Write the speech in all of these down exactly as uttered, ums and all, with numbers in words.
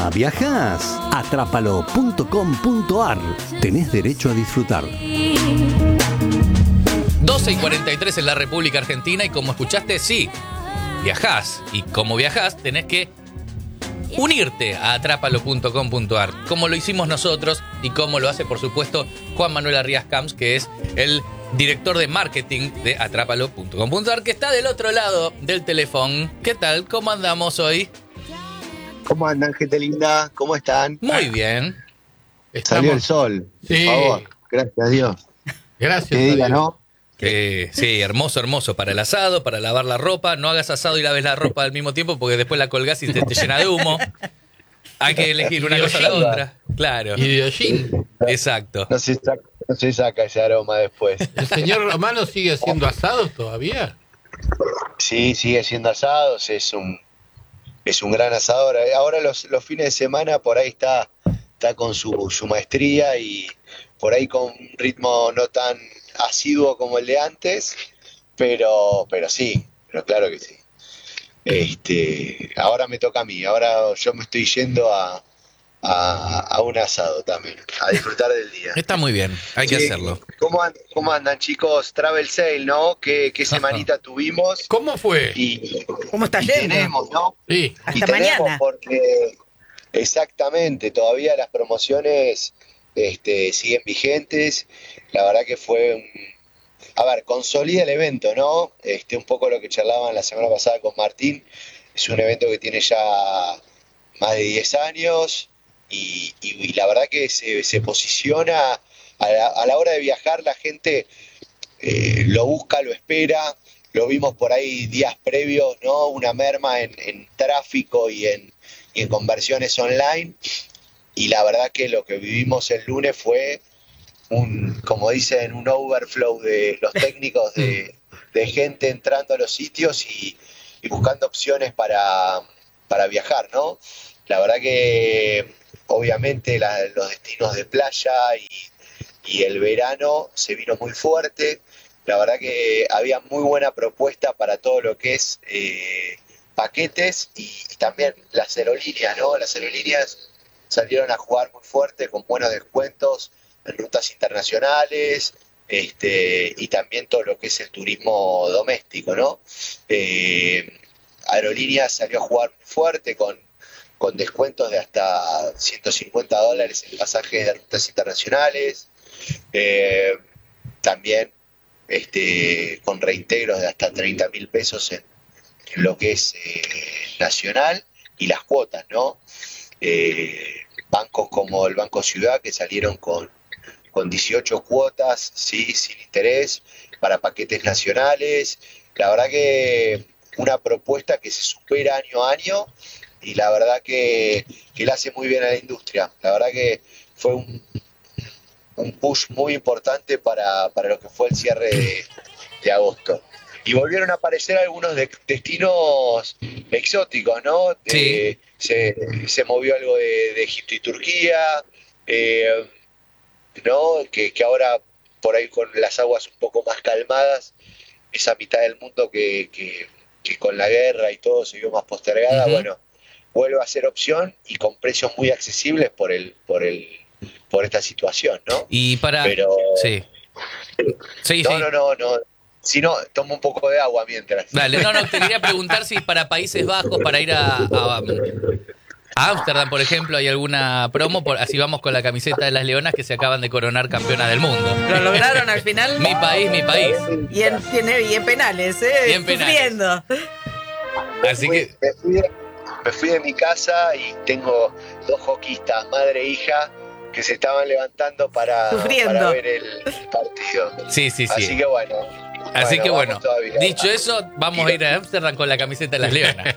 Ah, viajás. Atrápalo punto com punto ar. Tenés derecho a disfrutar. doce y cuarenta y tres en la República Argentina y como escuchaste, sí, viajás. Y como viajás, tenés que unirte a atrápalo punto com punto ar, como lo hicimos nosotros y como lo hace, por supuesto, Juan Manuel Arrías Camps, que es el director de marketing de atrápalo punto com punto ar, que está del otro lado del teléfono. ¿Qué tal? ¿Cómo andamos hoy? ¿Cómo andan, gente linda? ¿Cómo están? Muy bien. Estamos... Salió el sol, Sí. por favor. Gracias a Dios. Gracias. Que diga, ¿no? Eh, sí, hermoso, hermoso para el asado, para lavar la ropa. No hagas asado y laves la ropa al mismo tiempo porque después la colgás y te, te llena de humo. Hay que elegir una cosa o la otra. Claro. Y de hollín. Exacto. No se, saca, no se saca ese aroma después. ¿El señor Romano sigue haciendo asados todavía? Sí, sigue siendo asados, es un es un gran asador. Ahora los, los fines de semana por ahí está, está con su, su maestría y por ahí con un ritmo no tan asiduo como el de antes, pero, pero sí, pero claro que sí. Este, ahora me toca a mí, ahora yo me estoy yendo a, a, a un asado también, a disfrutar del día. Está muy bien, hay que Sí, hacerlo. ¿Cómo, and- ¿Cómo andan, chicos? Travel Sale, ¿no? ¿Qué, qué semanita tuvimos? ¿Cómo fue? Y, ¿Cómo está y yendo? tenemos, ¿no? Sí. Hasta y tenemos mañana. porque exactamente, todavía las promociones este, siguen vigentes. La verdad que fue un... A ver, consolida el evento, ¿no? Este, un poco lo que charlaban la semana pasada con Martín. Es un evento que tiene ya más de diez años y, y- y la verdad que se, se posiciona a la, a la hora de viajar, la gente eh, lo busca, lo espera. Lo vimos por ahí días previos, ¿no? Una merma en, en tráfico y en, y en conversiones online. Y la verdad que lo que vivimos el lunes fue un, como dicen, un overflow de los técnicos de, de gente entrando a los sitios y, y buscando opciones para, para viajar, ¿no? La verdad que obviamente la- los destinos de playa y, y el verano se vino muy fuerte. La verdad que había muy buena propuesta para todo lo que es eh, paquetes y, y también las aerolíneas, ¿no? Las aerolíneas salieron a jugar muy fuerte con buenos descuentos en rutas internacionales, este, y también todo lo que es el turismo doméstico, ¿no? Eh, Aerolíneas salió a jugar muy fuerte con, con descuentos de hasta ciento cincuenta dólares en pasajes de rutas internacionales, eh, también este, con reintegros de hasta treinta mil pesos en, en lo que es eh, nacional y las cuotas, ¿no? Eh, bancos como el Banco Ciudad que salieron con con dieciocho cuotas, sí, sin interés, para paquetes nacionales. La verdad que una propuesta que se supera año a año y la verdad que, que le hace muy bien a la industria. La verdad que fue un, un push muy importante para, para lo que fue el cierre de, de agosto. Y volvieron a aparecer algunos de- destinos exóticos, ¿no? Sí. Eh, se, se movió algo de, de Egipto y Turquía, eh, ¿no? Que, que ahora por ahí con las aguas un poco más calmadas, esa mitad del mundo que, que, que con la guerra y todo se vio más postergada, Ujú. bueno, vuelve a ser opción y con precios muy accesibles por el, por el, por esta situación, ¿no? Y para... Pero Sí. Sí, no, sí. no, no, no. Si no, tomo un poco de agua mientras. Dale, no, no, te quería preguntar si para Países Bajos, para ir a, a, a Ámsterdam, por ejemplo, hay alguna promo, por, así vamos con la camiseta de las Leonas que se acaban de coronar campeonas del mundo. ¿Lo lograron al final? Mi país, mi país. Y en, y en- y en penales, ¿eh? Y en penales. Sufriendo. Así que... me, fui de, me fui de mi casa y tengo dos hoquistas, madre e hija, que se estaban levantando para, Sufriendo. para ver el partido. Sí, sí, Así sí. que bueno. Así que bueno, vamos todavía. dicho eso, vamos a ir a Ámsterdam con la camiseta de las Leonas.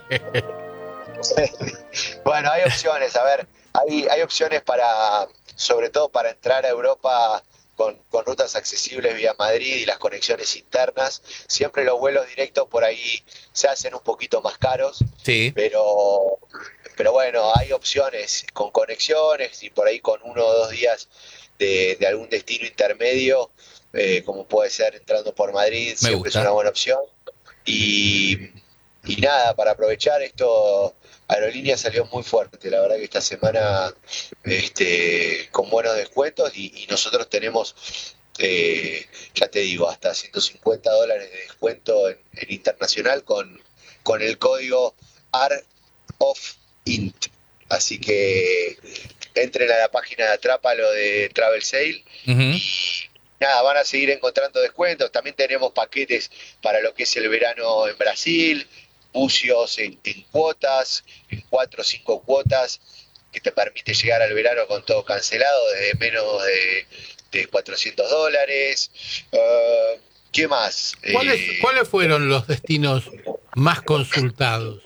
Bueno, hay opciones, a ver, hay, hay opciones para, sobre todo para entrar a Europa con, con rutas accesibles vía Madrid y las conexiones internas. Siempre los vuelos directos por ahí se hacen un poquito más caros, Sí. pero, pero bueno, hay opciones con conexiones y por ahí con uno o dos días de, de algún destino intermedio, eh, como puede ser entrando por Madrid, siempre gusta. es una buena opción. Y, y nada, para aprovechar esto, Aerolínea salió muy fuerte, la verdad que esta semana este, con buenos descuentos y, y nosotros tenemos, eh, ya te digo, hasta ciento cincuenta dólares de descuento en, en internacional con, con el código A R O F I N T. Así que entren a la página de Atrápalo de Travel Sale. Ujú. Y nada, van a seguir encontrando descuentos. También tenemos paquetes para lo que es el verano en Brasil, bucios en, en cuotas, en cuatro o cinco cuotas, que te permite llegar al verano con todo cancelado desde menos de, de cuatrocientos dólares. Uh, ¿Qué más? ¿Cuáles, Eh, ¿Cuáles fueron los destinos más consultados?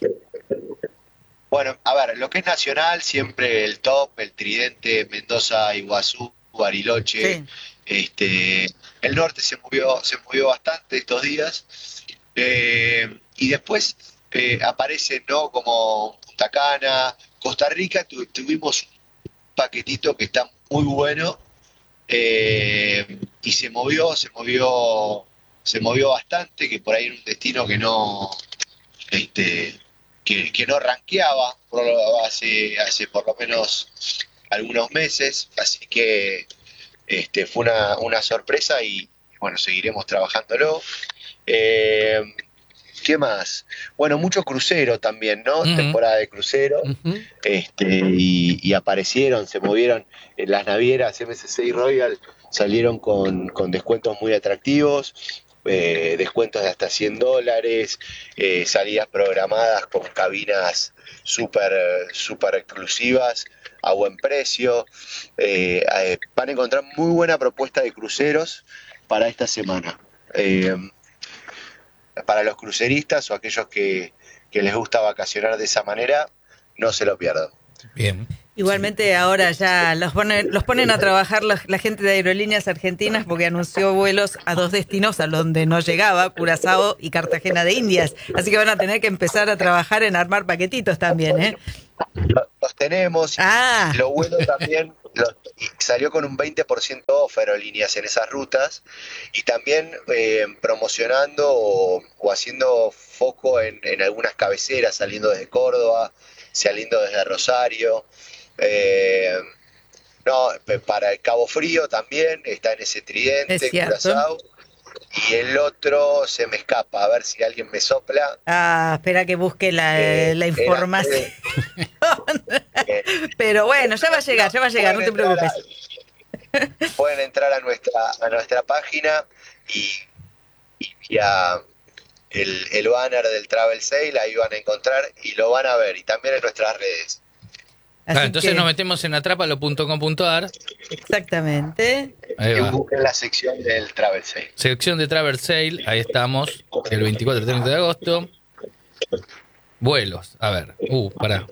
Bueno, a ver, lo que es nacional, siempre el top, el Tridente, Mendoza, Iguazú, Bariloche. Sí. Este, el norte se movió, se movió bastante estos días. Eh, y después eh, aparecen, ¿no? Como Punta Cana, Costa Rica, tu- tuvimos un paquetito que está muy bueno. eh, y se movió, se movió, se movió bastante, que por ahí era un destino que no, este, que, que no rankeaba por lo- hace, hace por lo menos algunos meses, así que este, fue una, una sorpresa y bueno, seguiremos trabajándolo. Eh, ¿Qué más? Bueno, mucho crucero también, ¿no? Ujú. Temporada de crucero. Ujú. Este, y, y aparecieron, se movieron en las navieras M S C y Royal, salieron con, con descuentos muy atractivos, eh, descuentos de hasta cien dólares, eh, salidas programadas con cabinas súper súper exclusivas a buen precio. Eh, eh, van a encontrar muy buena propuesta de cruceros para esta semana. Eh, para los cruceristas o aquellos que, que les gusta vacacionar de esa manera, no se lo pierdan. Bien. Igualmente ahora ya los ponen, los ponen a trabajar la, la gente de Aerolíneas Argentinas porque anunció vuelos a dos destinos a donde no llegaba, Curazao y Cartagena de Indias. Así que van a tener que empezar a trabajar en armar paquetitos también, ¿eh? Lo- Los tenemos. Ah. Lo bueno también, lo- y salió con un veinte por ciento off Aerolíneas en esas rutas y también eh, promocionando o, o haciendo foco en, en algunas cabeceras, saliendo desde Córdoba, saliendo desde Rosario. Eh, no, pe- para el Cabo Frío también está en ese Es Tridente, cierto. Curazao. Y el otro se me escapa, a ver si alguien me sopla. Ah, espera que busque la, Eh, la era- información. eh, Pero bueno, ya va a llegar, ya va a llegar, no te Pueden entrar preocupes. a- pueden entrar a nuestra a nuestra página y, y vía el, el banner del Travel Sale, ahí van a encontrar y lo van a ver, y también en nuestras redes. Así Ah, entonces que, nos metemos en atrápalo punto com punto a r. exactamente. Ahí Y va. busquen la sección del Travel Sale. Sección de Travel Sale, ahí estamos, el veinticuatro y treinta de agosto. Vuelos, a ver, uh, pará.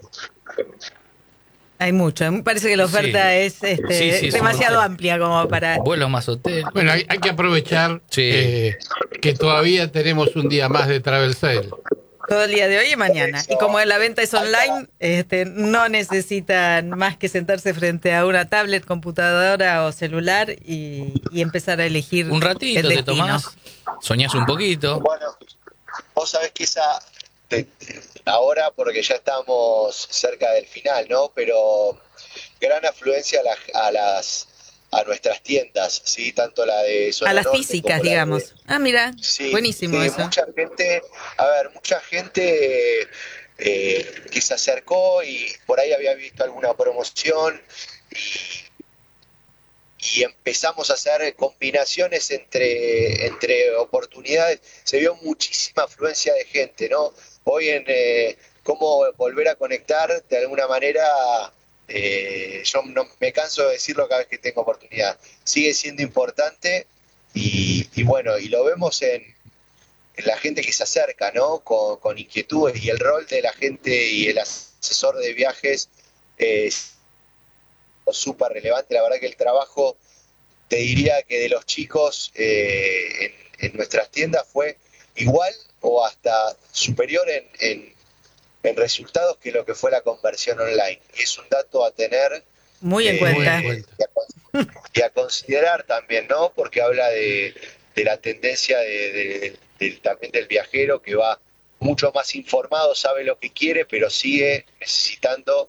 Hay mucho. Me parece que la oferta Sí. es este, Sí, sí, es un demasiado montón. amplia como para... Vuelos más hotel. Bueno, hay, hay que aprovechar Sí. eh, que todavía tenemos un día más de Travel Sale. Todo el día de hoy y mañana. Eso. Y como la venta es online, este, no necesitan más que sentarse frente a una tablet, computadora o celular y, y empezar a elegir Un ratito el te destino. tomás, soñás un poquito. Bueno, vos sabés que esa, te- ahora porque ya estamos cerca del final, ¿no? Pero gran afluencia a, la- a las a nuestras tiendas, ¿sí? Tanto la de Zona A las Norte físicas, como la de- digamos. Ah, mira, Sí, buenísimo sí, eso. mucha gente, a ver, mucha gente eh, que se acercó y por ahí había visto alguna promoción y, y empezamos a hacer combinaciones entre, entre oportunidades. Se vio muchísima afluencia de gente, ¿no? Hoy en eh, cómo volver a conectar de alguna manera, eh, yo no me canso de decirlo cada vez que tengo oportunidad. Sigue siendo importante y, y bueno, y lo vemos en, en la gente que se acerca, ¿no? Con, con inquietudes, y el rol de la gente y el asesor de viajes es súper relevante. La verdad que el trabajo, te diría que de los chicos eh, en, en nuestras tiendas fue igual o hasta superior en, en, en resultados que lo que fue la conversión online. Y es un dato a tener Muy en eh, cuenta. muy en cuenta. y, a, con- y a considerar también, ¿no? Porque habla de, de la tendencia de, de- del- también del viajero que va mucho más informado, sabe lo que quiere, pero sigue necesitando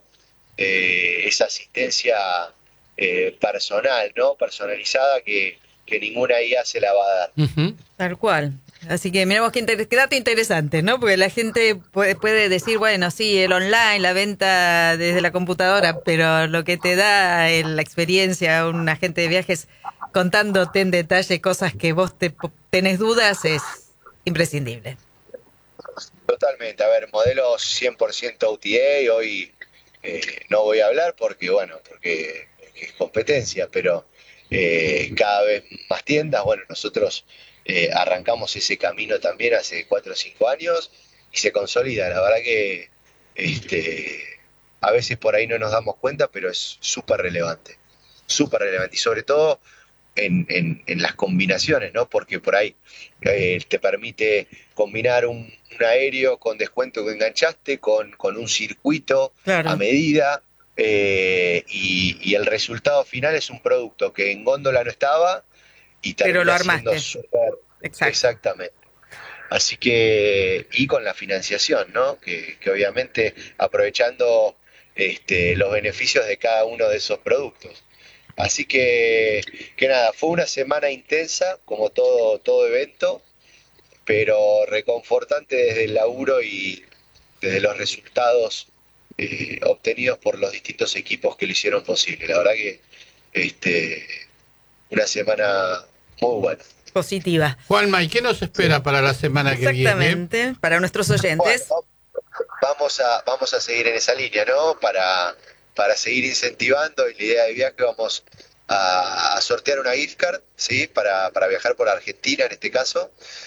eh, esa asistencia eh, personal, ¿no? Personalizada que, que ninguna I A se la va a dar. Uh-huh. Tal cual. Así que mira vos qué, inter- qué dato interesante, ¿no? Porque la gente puede, puede decir, bueno, sí, el online, la venta desde la computadora, pero lo que te da el, la experiencia, un agente de viajes contándote en detalle cosas que vos te, tenés dudas es imprescindible. Totalmente. A ver, modelos cien por ciento O T A, hoy eh, no voy a hablar porque, bueno, porque, porque es competencia, pero eh, cada vez más tiendas, bueno, nosotros eh, arrancamos ese camino también hace cuatro o cinco años y se consolida. La verdad que este, a veces por ahí no nos damos cuenta, pero es súper relevante, súper relevante y sobre todo En, en, en las combinaciones, ¿no? Porque por ahí eh, te permite combinar un, un aéreo con descuento que enganchaste, con, con un circuito Claro. a medida, eh, y, y el resultado final es un producto que en góndola no estaba y Pero lo termina armaste. siendo súper. Exacto. Exactamente. Así que, y con la financiación, ¿no? Que, que obviamente aprovechando este, los beneficios de cada uno de esos productos. Así que, que nada, fue una semana intensa, como todo, todo evento, pero reconfortante desde el laburo y desde los resultados eh, obtenidos por los distintos equipos que lo hicieron posible. La verdad que este, una semana muy buena. Positiva. Juanma, ¿y qué nos espera para la semana que viene? Exactamente. Para nuestros oyentes. Bueno, vamos a, vamos a seguir en esa línea, ¿no? Para, para seguir incentivando, y la idea de viaje vamos a, a sortear una gift card, ¿sí? Para, para viajar por Argentina en este caso.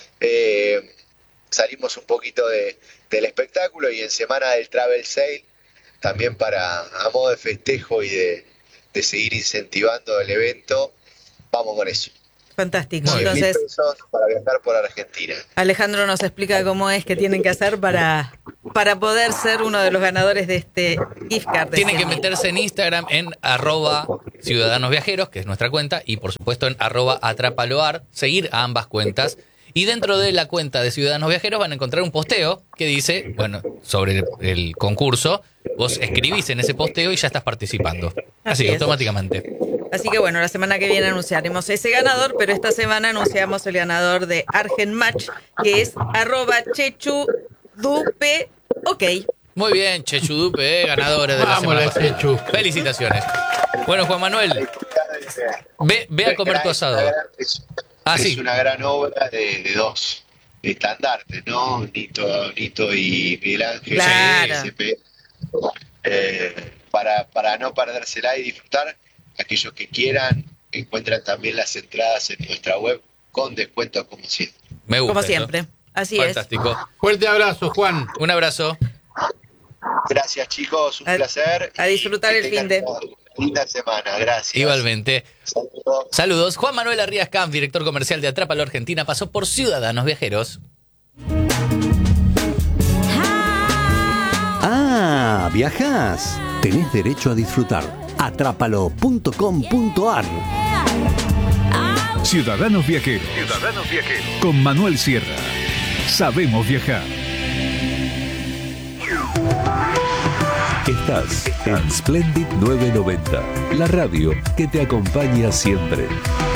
Eh, salimos un poquito de, del espectáculo y en semana del Travel Sale, también para, a modo de festejo y de, de seguir incentivando el evento, vamos con eso. Fantástico. cien mil Entonces, pesos para viajar por Argentina. Alejandro nos explica cómo es que tienen que hacer para, para poder ser uno de los ganadores de este gift card. de Tienen que cien mil. meterse en Instagram en arroba Ciudadanos Viajeros, que es nuestra cuenta, y por supuesto en arroba Atrapaloar, seguir a ambas cuentas. Y dentro de la cuenta de Ciudadanos Viajeros van a encontrar un posteo que dice, bueno, sobre el, el concurso. Vos escribís en ese posteo y ya estás participando. Así, Así es. automáticamente. Así que bueno, la semana que viene anunciaremos ese ganador, pero esta semana anunciamos el ganador de Argent Match, que es arroba chechudupe. Ok. Muy bien, Chechudupe, eh, ganadora de la Vamos, semana la pasada. Chechu. Felicitaciones. Bueno, Juan Manuel, ve, ve a comer tu asado. Es, Ah, es sí. una gran obra de, de dos estandartes, ¿no? Nito, Nito y Miguel Ángel. Claro. S P. Eh, para, para no perdérsela y disfrutar, aquellos que quieran encuentran también las entradas en nuestra web con descuento como siempre. Me gusta. Como eso. siempre. Así Fantástico. Fuerte abrazo, Juan. Un abrazo. Gracias, chicos, un A- placer. a disfrutar Y el que fin de- tengan una linda semana, gracias. Igualmente. Saludos. Saludos. Juan Manuel Arrías Camp, director comercial de Atrápalo Argentina, pasó por Ciudadanos Viajeros. Ah, viajás. Tenés derecho a disfrutar. Atrápalo punto com punto ar. Ciudadanos Viajeros. Ciudadanos Viajeros. Con Manuel Sierra. Sabemos viajar. Estás en Splendid novecientos noventa, la radio que te acompaña siempre.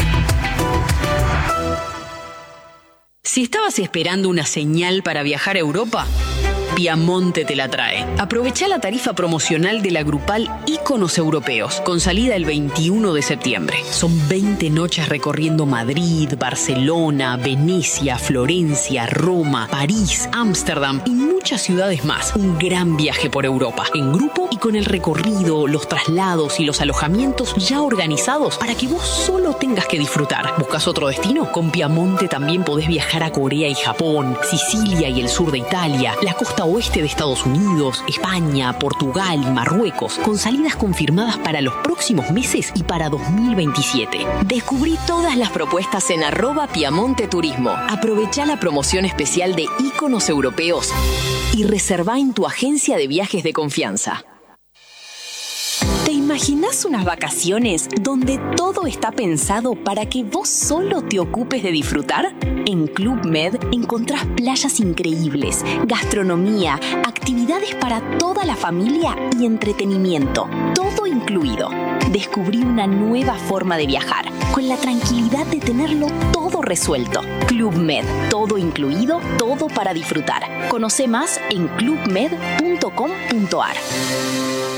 Si estabas esperando una señal para viajar a Europa, Piamonte te la trae. Aprovecha la tarifa promocional de la grupal Íconos Europeos, con salida el veintiuno de septiembre. Son veinte noches recorriendo Madrid, Barcelona, Venecia, Florencia, Roma, París, Ámsterdam y muchas ciudades más. Un gran viaje por Europa, en grupo y con el recorrido, los traslados y los alojamientos ya organizados para que vos solo tengas que disfrutar. ¿Buscas otro destino? Con Piamonte también podés viajar a Corea y Japón, Sicilia y el sur de Italia, la costa oeste de Estados Unidos, España, Portugal y Marruecos, con salidas confirmadas para los próximos meses y para dos mil veintisiete. Descubrí todas las propuestas en arroba Piamonte Turismo. Aprovecha la promoción especial de Íconos Europeos y reserva en tu agencia de viajes de confianza. Te imaginás unas vacaciones donde todo está pensado para que vos solo te ocupes de disfrutar? En Club Med encontrás playas increíbles, gastronomía, actividades para toda la familia y entretenimiento, todo incluido. Descubrí una nueva forma de viajar, con la tranquilidad de tenerlo todo resuelto. Club Med, todo incluido, todo para disfrutar. Conoce más en club med punto com punto a r.